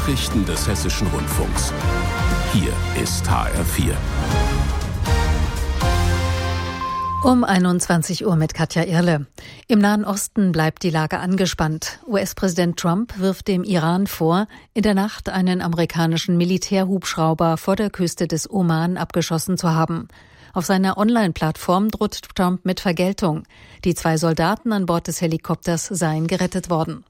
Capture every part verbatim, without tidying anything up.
Nachrichten des Hessischen Rundfunks. Hier ist H R vier. Um einundzwanzig Uhr mit Katja Irle. Im Nahen Osten bleibt die Lage angespannt. U S-Präsident Trump wirft dem Iran vor, in der Nacht einen amerikanischen Militärhubschrauber vor der Küste des Oman abgeschossen zu haben. Auf seiner Online-Plattform droht Trump mit Vergeltung. Die zwei Soldaten an Bord des Helikopters seien gerettet worden.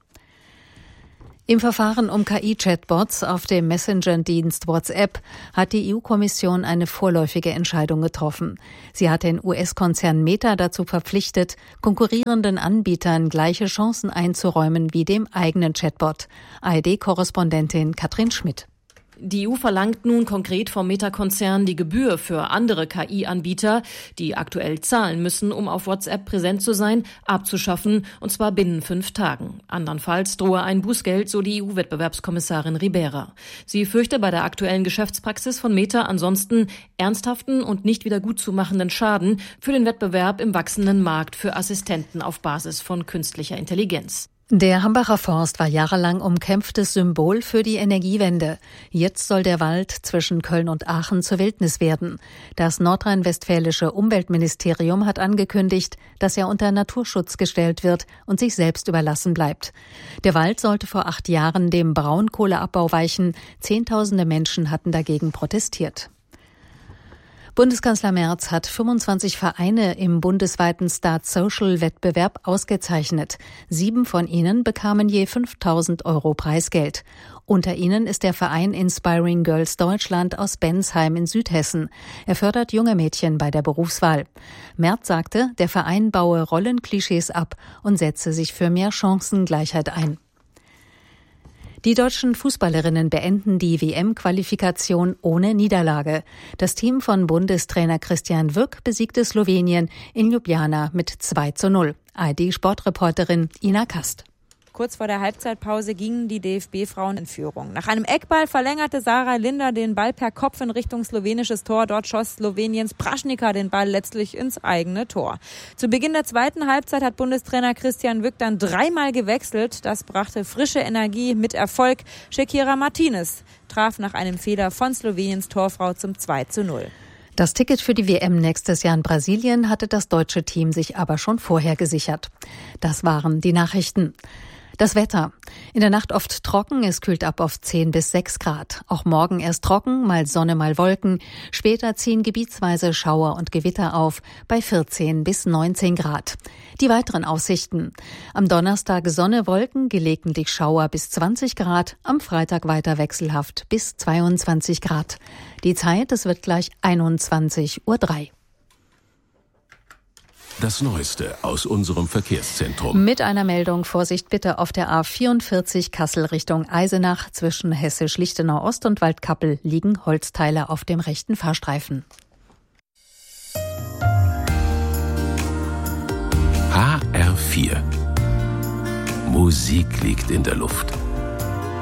Im Verfahren um K I-Chatbots auf dem Messenger-Dienst WhatsApp hat die E U-Kommission eine vorläufige Entscheidung getroffen. Sie hat den U S-Konzern Meta dazu verpflichtet, konkurrierenden Anbietern gleiche Chancen einzuräumen wie dem eigenen Chatbot. A R D-Korrespondentin Katrin Schmidt. Die E U verlangt nun konkret vom Meta-Konzern die Gebühr für andere K I-Anbieter, die aktuell zahlen müssen, um auf WhatsApp präsent zu sein, abzuschaffen, und zwar binnen fünf Tagen. Andernfalls drohe ein Bußgeld, so die E U-Wettbewerbskommissarin Ribera. Sie fürchte bei der aktuellen Geschäftspraxis von Meta ansonsten ernsthaften und nicht wieder gutzumachenden Schaden für den Wettbewerb im wachsenden Markt für Assistenten auf Basis von künstlicher Intelligenz. Der Hambacher Forst war jahrelang umkämpftes Symbol für die Energiewende. Jetzt soll der Wald zwischen Köln und Aachen zur Wildnis werden. Das nordrhein-westfälische Umweltministerium hat angekündigt, dass er unter Naturschutz gestellt wird und sich selbst überlassen bleibt. Der Wald sollte vor acht Jahren dem Braunkohleabbau weichen. Zehntausende Menschen hatten dagegen protestiert. Bundeskanzler Merz hat fünfundzwanzig Vereine im bundesweiten Start-Social-Wettbewerb ausgezeichnet. Sieben von ihnen bekamen je fünftausend Euro Preisgeld. Unter ihnen ist der Verein Inspiring Girls Deutschland aus Bensheim in Südhessen. Er fördert junge Mädchen bei der Berufswahl. Merz sagte, der Verein baue Rollenklischees ab und setze sich für mehr Chancengleichheit ein. Die deutschen Fußballerinnen beenden die W M-Qualifikation ohne Niederlage. Das Team von Bundestrainer Christian Wück besiegte Slowenien in Ljubljana mit zwei zu null. A R D-Sportreporterin Ina Kast. Kurz vor der Halbzeitpause gingen die D F B-Frauen in Führung. Nach einem Eckball verlängerte Sarah Linder den Ball per Kopf in Richtung slowenisches Tor. Dort schoss Sloweniens Praschnika den Ball letztlich ins eigene Tor. Zu Beginn der zweiten Halbzeit hat Bundestrainer Christian Wück dann dreimal gewechselt. Das brachte frische Energie mit Erfolg. Shakira Martinez traf nach einem Fehler von Sloweniens Torfrau zum zwei zu null. Das Ticket für die W M nächstes Jahr in Brasilien hatte das deutsche Team sich aber schon vorher gesichert. Das waren die Nachrichten. Das Wetter. In der Nacht oft trocken, es kühlt ab auf zehn bis sechs Grad. Auch morgen erst trocken, mal Sonne, mal Wolken. Später ziehen gebietsweise Schauer und Gewitter auf, bei vierzehn bis neunzehn Grad. Die weiteren Aussichten. Am Donnerstag Sonne, Wolken, gelegentlich Schauer bis zwanzig Grad. Am Freitag weiter wechselhaft bis zweiundzwanzig Grad. Die Zeit, es wird gleich einundzwanzig Uhr drei. Das Neueste aus unserem Verkehrszentrum. Mit einer Meldung: Vorsicht bitte auf der A vierundvierzig Kassel Richtung Eisenach. Zwischen Hessisch-Lichtenau Ost und Waldkappel liegen Holzteile auf dem rechten Fahrstreifen. H R vier. Musik liegt in der Luft.